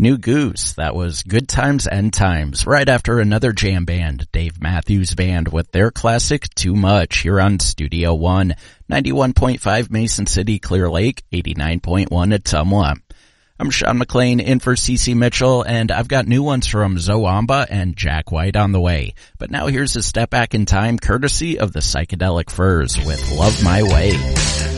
New Goose. That was Good Times, End Times. Right after another jam band, Dave Matthews Band, with their classic Too Much, here on Studio One, 91.5 Mason City, Clear Lake, 89.1 Ottumwa. I'm Sean McLean in for CC Mitchell, and I've got new ones from Zoamba and Jack White on the way. But now here's a step back in time, courtesy of the Psychedelic Furs with Love My Way.